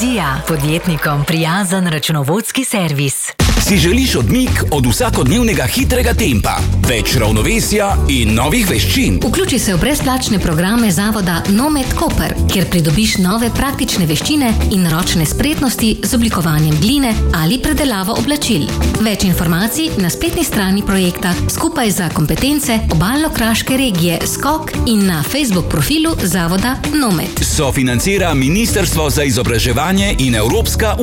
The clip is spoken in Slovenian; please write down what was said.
Vizija. Podjetnikom prijazen računovodski servis. Si želiš odmik od vsakodnevnega hitrega tempa, več ravnovesja in novih veščin? Vključi se v brezplačne programe zavoda Nomet Koper, kjer pridobiš nove praktične veščine in ročne spretnosti z oblikovanjem gline ali predelavo oblačil. Več informacij na spletni strani projekta Skupaj za kompetence Obalno-kraške regije SKOK in na Facebook profilu zavoda Nomet. Sofinancira Ministrstvo za izobraževanje in Evropska unija.